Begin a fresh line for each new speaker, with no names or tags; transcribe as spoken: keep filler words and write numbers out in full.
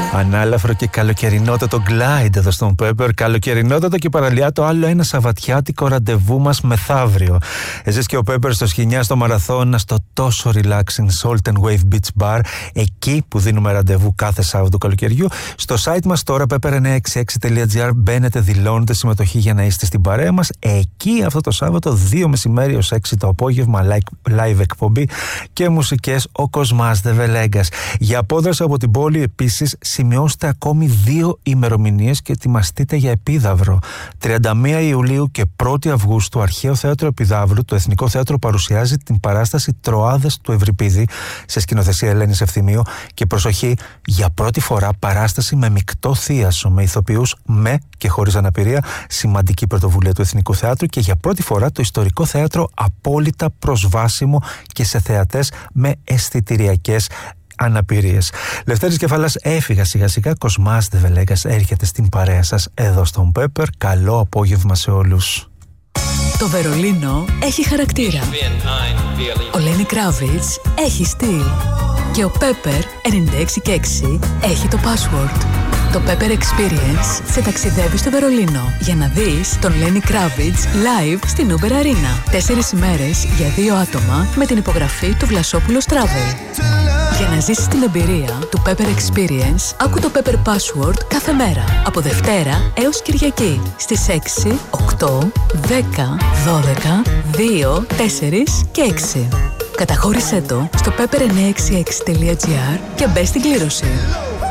Ανάλαφρο και καλοκαιρινότατο Glide εδώ στον Pepper. Καλοκαιρινότατο και παραλιά το άλλο ένα σαββατιάτικο ραντεβού μας μεθαύριο. Εσείς και ο Pepper στο Σχοινιά, στο Μαραθώνα, στο τόσο relaxing Salt and Wave Beach Bar, εκεί που δίνουμε ραντεβού κάθε Σάββατο καλοκαιριού. Στο site μας τώρα pepper εννιακόσια εξήντα έξι τελεία gr μπαίνετε, δηλώνετε συμμετοχή για να είστε στην παρέα μας. Εκεί αυτό το Σάββατο δύο μεσημέρι ως έξι το απόγευμα live εκπομπή και μουσικές ο Κοσμάς Δε Βελέγκας. Για απόδραση από την πόλη επίσης σημειώστε ακόμη δύο ημερομηνίες και ετοιμαστείτε για επίδαυρο. τριάντα μία Ιουλίου και πρώτη Αυγούστου Αρχαίο Θέατρο Επιδαύρου, το Εθνικό Θέατρο παρουσιάζει την παράσταση Τροάδες του Ευρυπίδη σε σκηνοθεσία Ελένης Ευθυμίου και προσοχή, για πρώτη φορά παράσταση με μεικτό θίασο, με ηθοποιούς με και χωρίς αναπηρία, σημαντική πρωτοβουλία του Εθνικού Θεάτρου και για πρώτη φορά το ιστορικό θέατρο απόλυτα προσβάσιμο και σε θεατές με αισθητηριακές αναπηρίες. Λευτέρης Κεφαλάς έφυγα σιγά σιγά, Κοσμάς Δε Βελέγκας έρχεται στην παρέα σας εδώ στον Pepper. Καλό απόγευμα σε όλους.
Το Βερολίνο έχει χαρακτήρα. Ο Λένι Κράβιτς έχει στυλ. Και ο Pepper ενενήντα έξι και έξι έχει το password. Το Pepper Experience σε ταξιδεύει στο Βερολίνο για να δεις τον Lenny Kravitz live στην Uber Arena. Τέσσερις ημέρες για δύο άτομα με την υπογραφή του Βλασόπουλος Travel. Για να ζήσεις την εμπειρία του Pepper Experience, άκου το Pepper Password κάθε μέρα. Από Δευτέρα έως Κυριακή στις έξι, οκτώ, δέκα, δώδεκα, δύο, τέσσερα και έξι. Καταχώρησέ το στο pepper εννιακόσια εξήντα έξι τελεία gr και μπες στην κλήρωση.